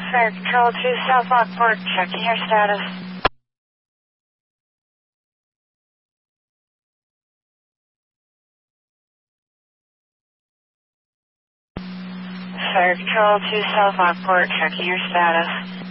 Fire Control 2 South Lockport, checking your status. Fire Control 2 South Lockport, checking your status.